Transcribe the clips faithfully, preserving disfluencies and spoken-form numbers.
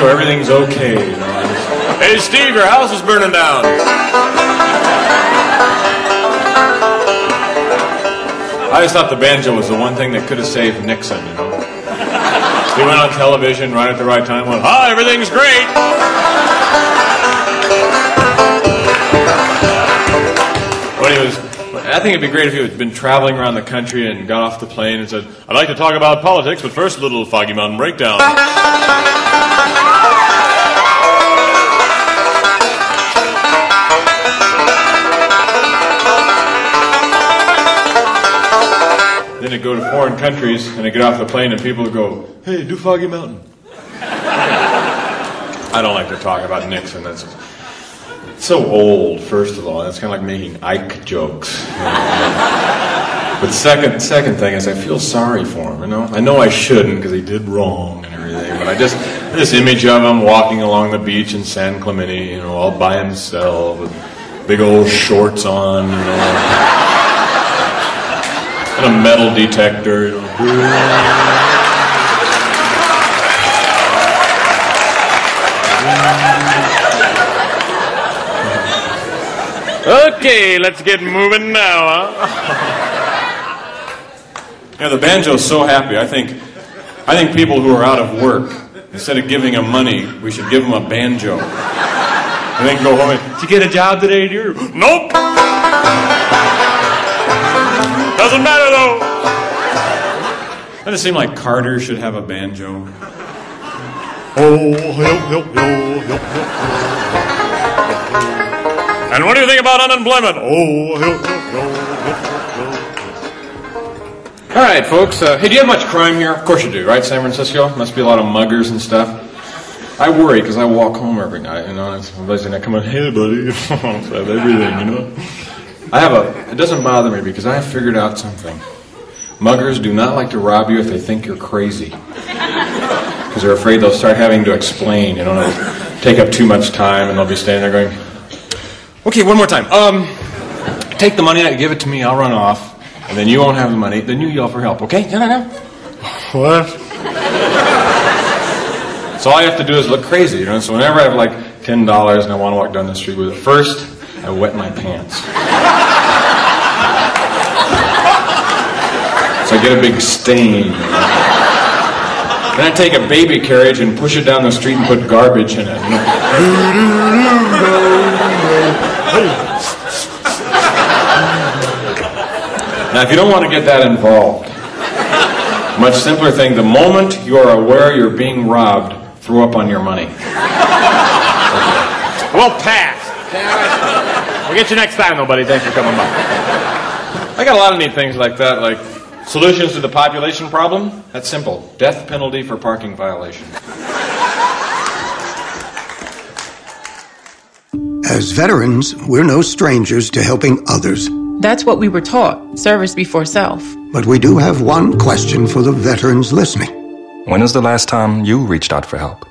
so everything's okay. You know? Just, hey, Steve, your house is burning down. I just thought the banjo was the one thing that could have saved Nixon, you know. He went on television right at the right time, went, hi, everything's great. But he was, I think it'd be great if he had been traveling around the country and got off the plane and said, I'd like to talk about politics, but first a little Foggy Mountain Breakdown. Then he'd go to foreign countries and he'd get off the plane and people would go, hey, do Foggy Mountain. I don't like to talk about Nixon. That's so old, first of all. That's kind of like making Ike jokes. You know? But second second thing is I feel sorry for him, you know? I know I shouldn't because he did wrong and everything, but I just, this image of him walking along the beach in San Clemente, you know, all by himself with big old shorts on, you know. And a metal detector. You know. Okay, let's get moving now, huh? Yeah, the banjo's so happy. I think, I think people who are out of work, instead of giving them money, we should give them a banjo. And then go home and, did you get a job today, dear? Nope. Doesn't matter, though. Doesn't it seem like Carter should have a banjo? Oh, help, help, help, help, help. And what do you think about unemployment? Oh, help, help, help, help, help. All right, folks. Uh, hey, do you have much crime here? Of course you do, right, San Francisco? Must be a lot of muggers and stuff. I worry because I walk home every night, you know. And somebody's gonna come in, hey, buddy, I have everything, you know. I have a, it doesn't bother me because I have figured out something. Muggers do not like to rob you if they think you're crazy. Because they're afraid they'll start having to explain, you know, it'll take up too much time and they'll be standing there going, okay, one more time. Um, take the money out, give it to me, I'll run off, and then you won't have the money, then you yell for help, okay? No, no, no. What? So all I have to do is look crazy, you know, so whenever I have like ten dollars and I want to walk down the street with it, first, I wet my pants. So I get a big stain. You know? Then I take a baby carriage and push it down the street and put garbage in it. You know? Now, if you don't want to get that involved, much simpler thing, the moment you are aware you're being robbed, throw up on your money. Well, pass. We'll get you next time, though, buddy. Thanks for coming by. I got a lot of neat things like that, like solutions to the population problem. That's simple. Death penalty for parking violation. As veterans, we're no strangers to helping others. That's what we were taught, service before self. But we do have one question for the veterans listening. When was the last time you reached out for help?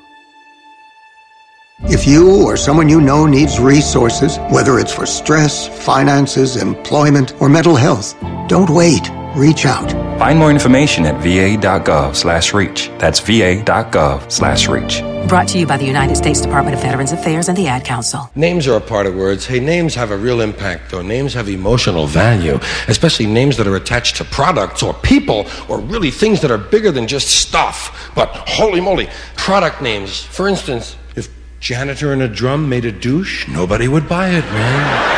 If you or someone you know needs resources, whether it's for stress, finances, employment, or mental health, don't wait. Reach out. Find more information at va.gov slash reach. That's va.gov slash reach. Brought to you by the United States Department of Veterans Affairs and the Ad Council. Names are a part of words. Hey, names have a real impact, though. Names have emotional value, especially names that are attached to products or people or really things that are bigger than just stuff. But holy moly, product names. For instance, if Janitor and a Drum made a douche, nobody would buy it, man.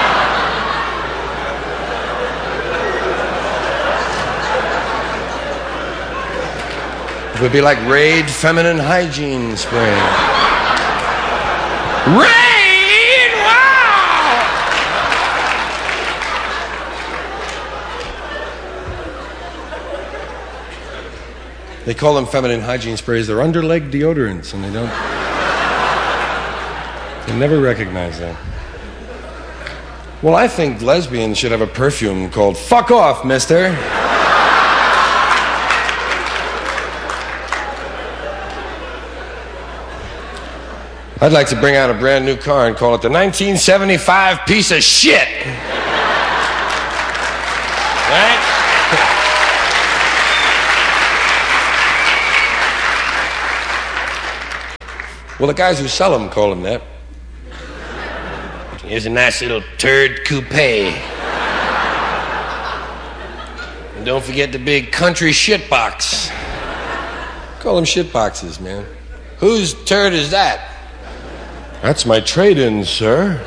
It would be like Raid Feminine Hygiene Spray. Raid! Wow! They call them feminine hygiene sprays. They're underleg deodorants, and they don't... They never recognize that. Well, I think lesbians should have a perfume called Fuck Off, mister. I'd like to bring out a brand new car and call it the nineteen seventy-five piece of shit. Right? Well, the guys who sell them call them that. Here's a nice little turd coupe. And don't forget the big country shit box. Call them shit boxes, man. Whose turd is that? That's my trade-in, sir.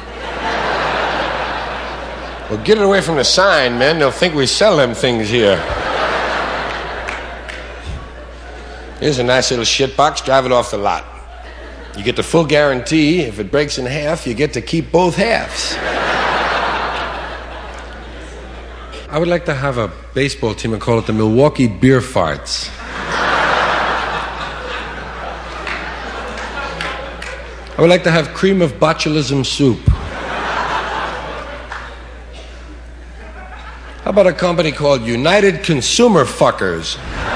Well, get it away from the sign, man. They'll think we sell them things here. Here's a nice little shit box. Drive it off the lot. You get the full guarantee. If it breaks in half, you get to keep both halves. I would like to have a baseball team and call it the Milwaukee Beer Farts. I would like to have cream of botulism soup. How about a company called United Consumer Fuckers?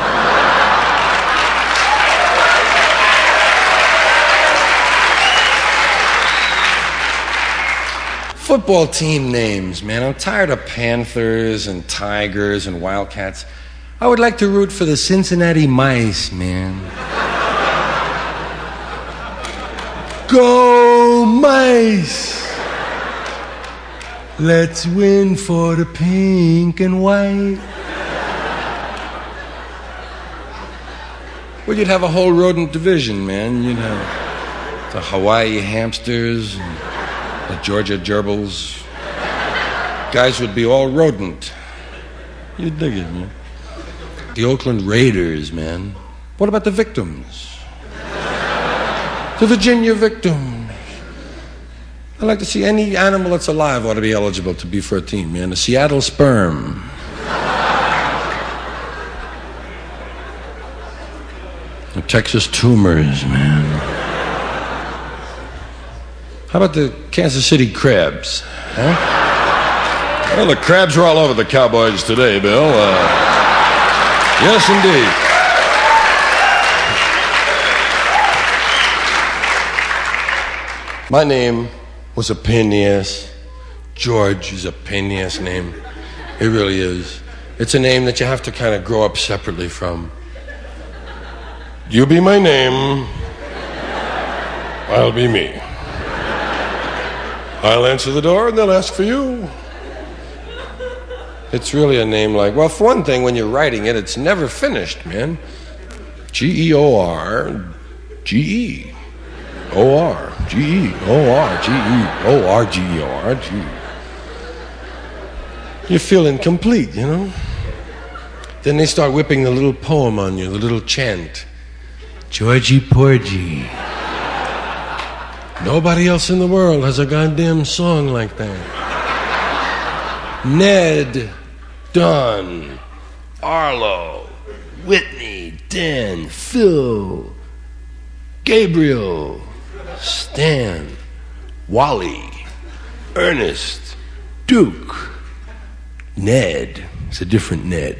Football team names, man. I'm tired of Panthers and Tigers and Wildcats. I would like to root for the Cincinnati Mice, man. Go Mice! Let's win for the pink and white. Well, you'd have a whole rodent division, man. You'd have the Hawaii hamsters and the Georgia gerbils. Guys would be all rodent. You'd dig it, man. The Oakland Raiders, man. What about the victims? The Virginia victims. I'd like to see any animal that's alive ought to be eligible to be for a team, man. The Seattle Sperm. The Texas Tumors, man. How about the Kansas City Crabs? Huh? Well, the crabs are all over the Cowboys today, Bill. Uh, yes, indeed. My name was a pain-in-the-ass. George is a pain-in-the-ass name. It really is. It's a name that you have to kind of grow up separately from. You be my name. I'll be me. I'll answer the door and they'll ask for you. It's really a name like, well, for one thing, when you're writing it, it's never finished, man. G E O R G E. O R G E O R G E O R G E O R G. You feel incomplete, you know? Then they start whipping the little poem on you, the little chant. Georgie Porgy. Nobody else in the world has a goddamn song like that. Ned, Don, Arlo, Whitney, Dan, Phil, Gabriel, Stan, Wally, Ernest, Duke, Ned. It's a different Ned.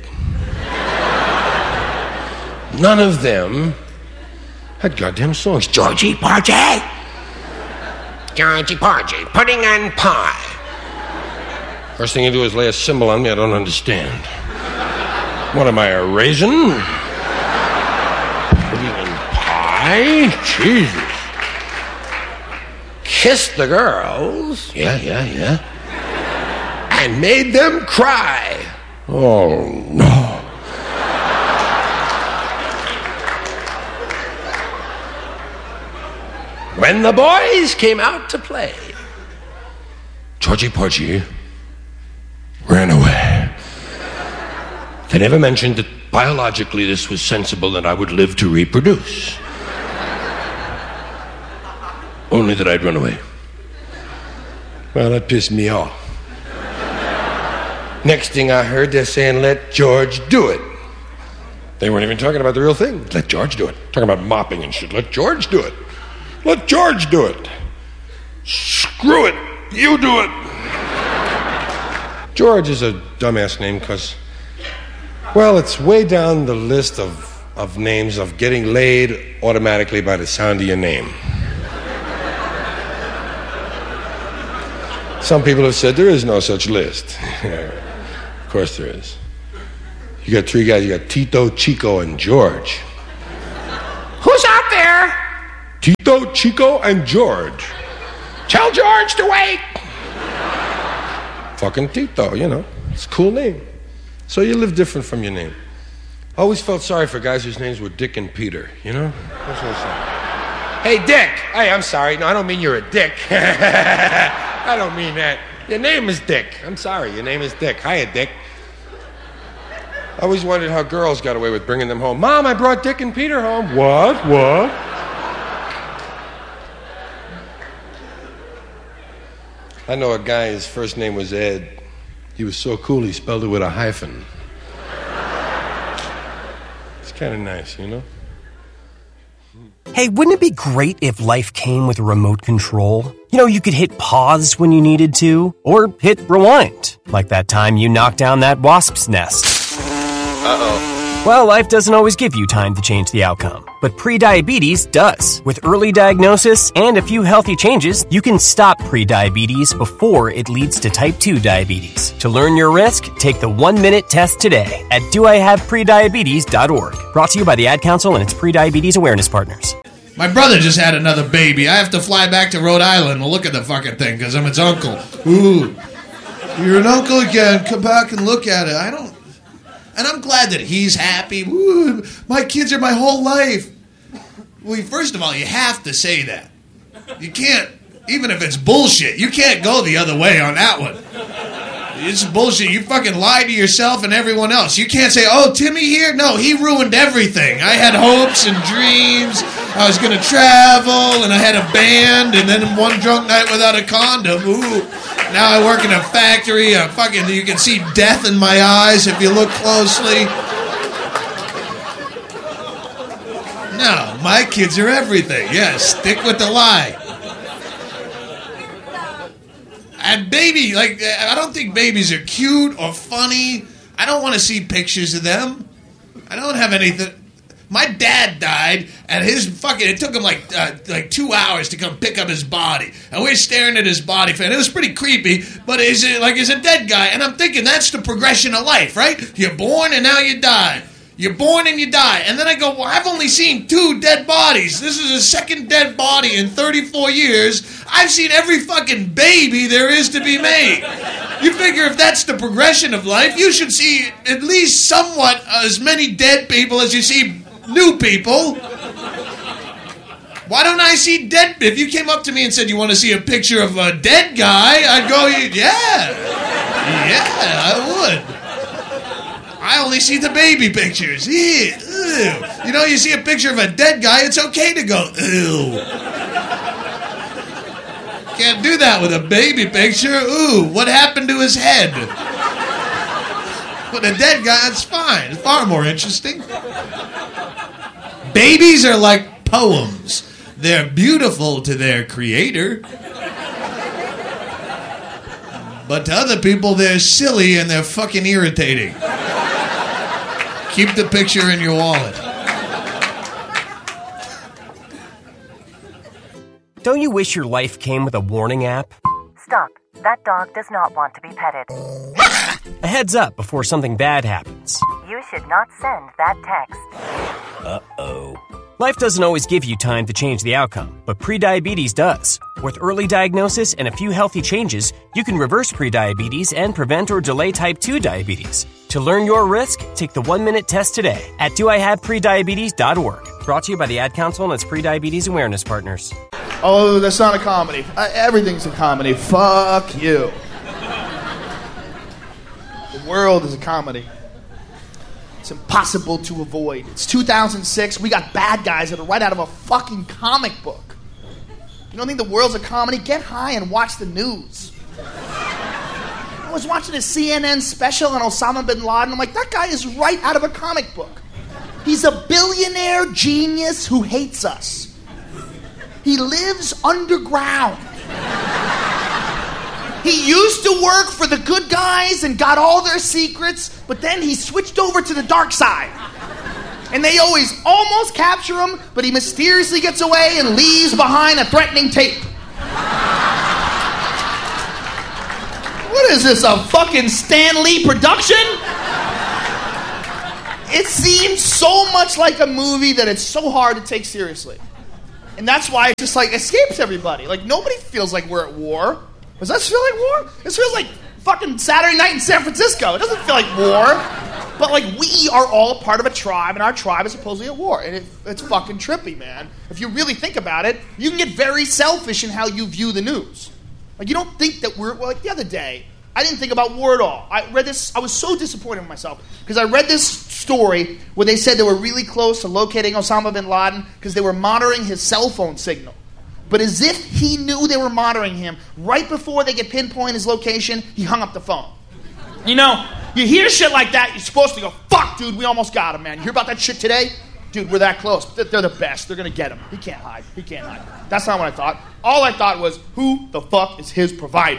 None of them had goddamn songs. Georgie Porgy. Georgie Porgy, pudding and pie. First thing you do is lay a symbol on me I don't understand. What am I, a raisin? Pudding and pie? Jesus. Kissed the girls. Yeah, yeah, yeah. And made them cry. Oh, no. When the boys came out to play, Georgie Porgy ran away. They never mentioned that biologically this was sensible that I would live to reproduce. Only that I'd run away. Well, that pissed me off. Next thing I heard, they're saying, let George do it. They weren't even talking about the real thing. Let George do it. Talking about mopping and shit. Let George do it. Let George do it. Screw it. You do it. George is a dumbass name because, well, it's way down the list of, of names of getting laid automatically by the sound of your name. Some people have said there is no such list. Of course there is. You got three guys. You got Tito, Chico, and George. Who's out there? Tito, Chico, and George. Tell George to wait. Fucking Tito, you know. It's a cool name. So you live different from your name. I always felt sorry for guys whose names were Dick and Peter, you know? That's what I said. Hey, Dick. Hey, I'm sorry. No, I don't mean you're a dick. I don't mean that. Your name is Dick. I'm sorry. Your name is Dick. Hiya, Dick. I always wondered how girls got away with bringing them home. Mom, I brought Dick and Peter home. What? What? I know a guy, his first name was Ed. He was so cool, he spelled it with a hyphen. It's kind of nice, you know? Hey, wouldn't it be great if life came with a remote control? You know, you could hit pause when you needed to, or hit rewind, like that time you knocked down that wasp's nest. Uh-oh. Well, life doesn't always give you time to change the outcome, but prediabetes does. With early diagnosis and a few healthy changes, you can stop prediabetes before it leads to type two diabetes. To learn your risk, take the one-minute test today at do I have prediabetes dot org. Brought to you by the Ad Council and its prediabetes awareness partners. My brother just had another baby. I have to fly back to Rhode Island. We'll look at the fucking thing because I'm its uncle. Ooh, you're an uncle again. Come back and look at it. I don't... And I'm glad that he's happy. Woo, my kids are my whole life. Well, first of all, you have to say that. You can't, even if it's bullshit, you can't go the other way on that one. It's bullshit. You fucking lied to yourself and everyone else. You can't say, oh, Timmy here? No, he ruined everything. I had hopes and dreams. I was going to travel, and I had a band, and then one drunk night without a condom. Ooh. Now I work in a factory. Uh, fucking, you can see death in my eyes if you look closely. No, my kids are everything. Yes, stick with the lie. And baby, like, I don't think babies are cute or funny. I don't want to see pictures of them. I don't have anything. My dad died, and his fucking, it took him like uh, like two hours to come pick up his body. And we're staring at his body, and it was pretty creepy, but he's a, like, he's a dead guy. And I'm thinking that's the progression of life, right? You're born, and now you die. You're born and you die. And then I go, well, I've only seen two dead bodies. This is a second dead body in thirty-four years. I've seen every fucking baby there is to be made. You figure if that's the progression of life, you should see at least somewhat as many dead people as you see new people. Why don't I see dead? If you came up to me and said you want to see a picture of a dead guy, I'd go, yeah. Yeah, I would. I only see the baby pictures. Ew, ew. You know, you see a picture of a dead guy, it's okay to go, ew. Can't do that with a baby picture. Ooh, what happened to his head? With a dead guy, it's fine. It's far more interesting. Babies are like poems. They're beautiful to their creator. But to other people, they're silly and they're fucking irritating. Keep the picture in your wallet. Don't you wish your life came with a warning app? Stop. That dog does not want to be petted. A heads up before something bad happens. You should not send that text. Uh-oh. Life doesn't always give you time to change the outcome, but prediabetes does. With early diagnosis and a few healthy changes, you can reverse prediabetes and prevent or delay type two diabetes. To learn your risk, take the one-minute test today at do I have prediabetes dot org. Brought to you by the Ad Council and its prediabetes awareness partners. Oh, that's not a comedy. Uh, everything's a comedy. Fuck you. The world is a comedy. It's impossible to avoid. It's two thousand six. We got bad guys that are right out of a fucking comic book. You don't think the world's a comedy? Get high and watch the news. I was watching a C N N special on Osama bin Laden. I'm like, that guy is right out of a comic book. He's a billionaire genius who hates us. He lives underground. He used to work for the good guys and got all their secrets, but then he switched over to the dark side. And they always almost capture him, but he mysteriously gets away and leaves behind a threatening tape. What is this, a fucking Stan Lee production? It seems so much like a movie that it's so hard to take seriously. And that's why it just like escapes everybody. Like nobody feels like we're at war. Does that feel like war? This feels like fucking Saturday night in San Francisco. It doesn't feel like war. But like we are all part of a tribe, and our tribe is supposedly at war. And it, it's fucking trippy, man. If you really think about it, you can get very selfish in how you view the news. Like you don't think that we're well, like the other day. I didn't think about war at all. I read this. I was so disappointed with myself because I read this story where they said they were really close to locating Osama bin Laden because they were monitoring his cell phone signal. But as if he knew they were monitoring him, right before they could pinpoint his location, he hung up the phone. You know, you hear shit like that, you're supposed to go, fuck, dude, we almost got him, man. You hear about that shit today? Dude, we're that close. They're the best. They're going to get him. He can't hide. He can't hide. That's not what I thought. All I thought was, who the fuck is his provider?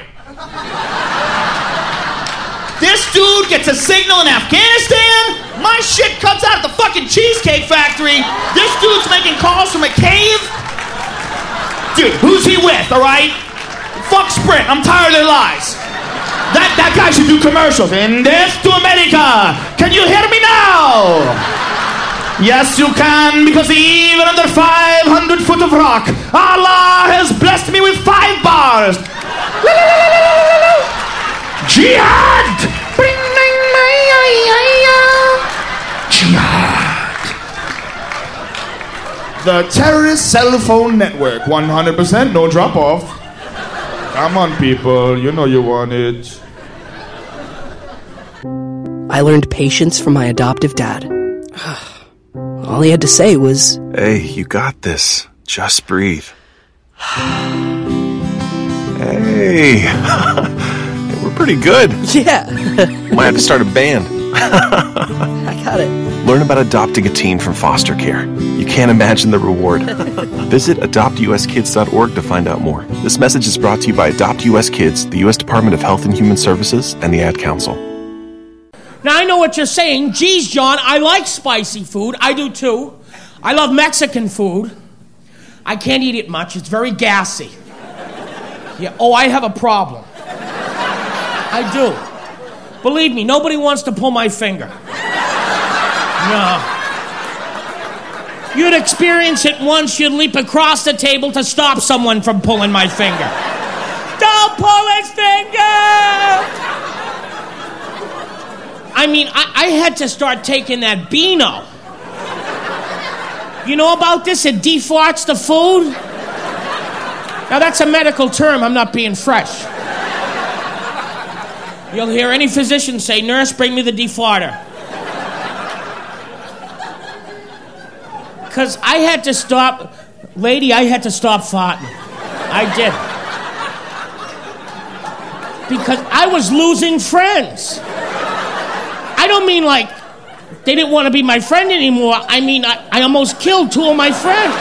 This dude gets a signal in Afghanistan. My shit comes out at the fucking Cheesecake Factory. This dude's making calls from a cave. Dude, who's he with, all right? Fuck Sprint. I'm tired of their lies. That, that guy should do commercials. In death to America. Can you hear me now? Yes, you can, because even under five hundred foot of rock, Allah has blessed me with five bars. Jihad! Jihad. The terrorist cell phone network, one hundred percent, no drop off. Come on, people, you know you want it. I learned patience from my adoptive dad. All he had to say was, "Hey, you got this. Just breathe." Hey, we're pretty good. Yeah. Might have to start a band. I got it. Learn about adopting a teen from foster care. You can't imagine the reward. Visit adopt u s kids dot org to find out more. This message is brought to you by Adopt U S Kids, the U S Department of Health and Human Services, and the Ad Council. Now, I know what you're saying. Geez, John, I like spicy food. I do, too. I love Mexican food. I can't eat it much. It's very gassy. Yeah. Oh, I have a problem. I do. Believe me, nobody wants to pull my finger. No. You'd experience it once, you'd leap across the table to stop someone from pulling my finger. Don't pull his finger! I mean, I, I had to start taking that Beano. You know about this? It defarts the food. Now, that's a medical term. I'm not being fresh. You'll hear any physician say, "Nurse, bring me the defarter." Because I had to stop... Lady, I had to stop farting. I did. Because I was losing friends. I don't mean like they didn't want to be my friend anymore. I mean, I, I almost killed two of my friends.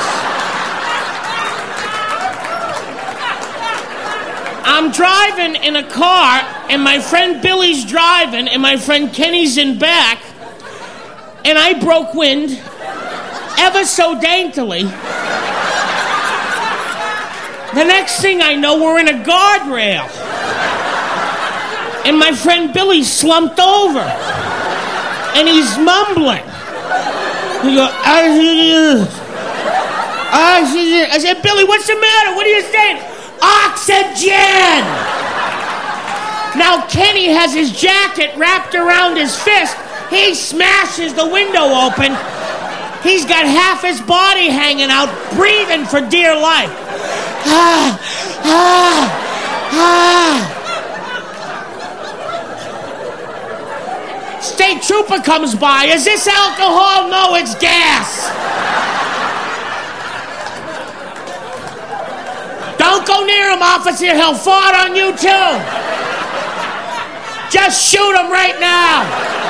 I'm driving in a car, and my friend Billy's driving, and my friend Kenny's in back, and I broke wind ever so daintily. The next thing I know, we're in a guardrail, and my friend Billy slumped over. And he's mumbling. He goes, oxygen. Oxygen. I said, "Billy, what's the matter? What are you saying?" "Oxygen!" Now, Kenny has his jacket wrapped around his fist. He smashes the window open. He's got half his body hanging out, breathing for dear life. Ah, ah, ah. State trooper comes by. "Is this alcohol?" "No, it's gas." "Don't go near him, officer. He'll fart on you, too. Just shoot him right now."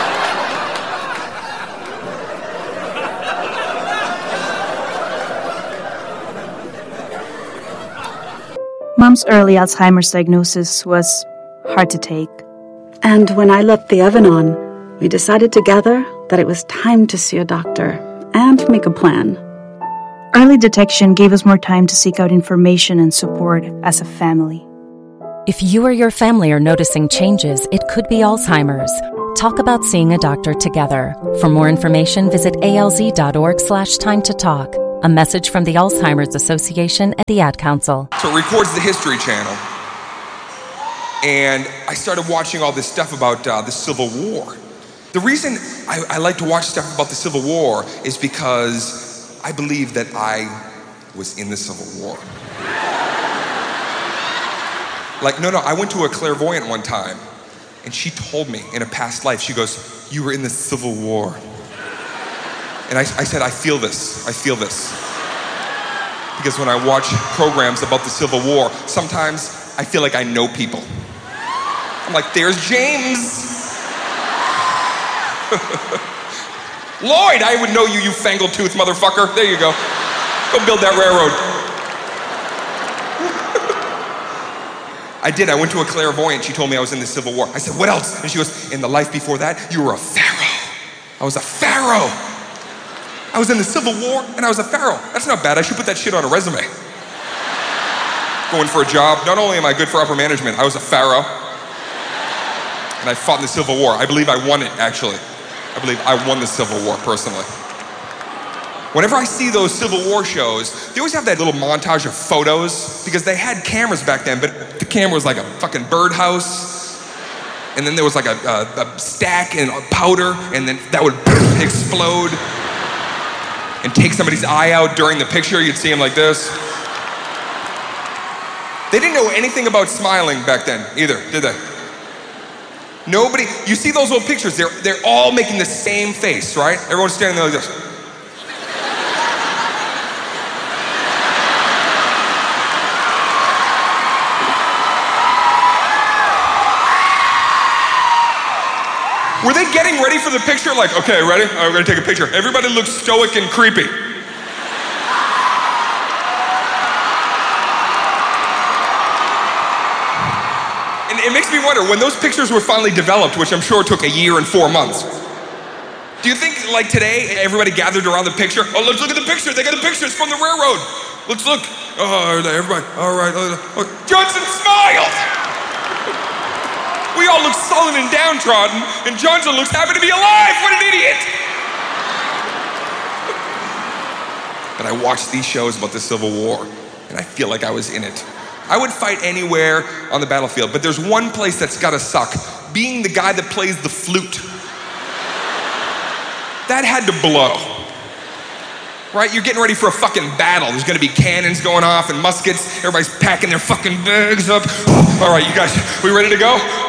Mom's early Alzheimer's diagnosis was hard to take. And when I left the oven on, we decided together that it was time to see a doctor and make a plan. Early detection gave us more time to seek out information and support as a family. If you or your family are noticing changes, it could be Alzheimer's. Talk about seeing a doctor together. For more information, visit alz.org slash time to talk. A message from the Alzheimer's Association and the Ad Council. So it records the History Channel. And I started watching all this stuff about uh, the Civil War. The reason I, I like to watch stuff about the Civil War is because I believe that I was in the Civil War. Like, no, no, I went to a clairvoyant one time, and she told me in a past life, she goes, you were in the Civil War. And I, I said, I feel this, I feel this. Because when I watch programs about the Civil War, sometimes I feel like I know people. I'm like, there's James. Lloyd, I would know you, you fangle-tooth motherfucker. There you go. Go build that railroad. I did, I went to a clairvoyant. She told me I was in the Civil War. I said, what else? And she goes, in the life before that, you were a pharaoh. I was a pharaoh. I was in the Civil War and I was a pharaoh. That's not bad, I should put that shit on a resume. Going for a job, not only am I good for upper management, I was a pharaoh. And I fought in the Civil War. I believe I won it, actually. I believe I won the Civil War, personally. Whenever I see those Civil War shows, they always have that little montage of photos because they had cameras back then, but the camera was like a fucking birdhouse. And then there was like a, a, a stack and a powder, and then that would explode and take somebody's eye out during the picture. You'd see him like this. They didn't know anything about smiling back then either, did they? Nobody, you see those old pictures, they're, they're all making the same face, right? Everyone's standing there like this. Were they getting ready for the picture? Like, okay, ready? All right, we're gonna take a picture. Everybody looks stoic and creepy. And it makes me wonder, when those pictures were finally developed, which I'm sure took a year and four months, do you think, like today, everybody gathered around the picture? Oh, let's look at the picture. They got the pictures from the railroad. Let's look. Oh, everybody, all right. Oh, Johnson smiled. We all look sullen and downtrodden, and Johnson looks happy to be alive. What an idiot! But I watched these shows about the Civil War, and I feel like I was in it. I would fight anywhere on the battlefield, but there's one place that's gotta suck. Being the guy that plays the flute. That had to blow. Right? You're getting ready for a fucking battle. There's gonna be cannons going off and muskets. Everybody's packing their fucking bags up. All right, you guys, we ready to go?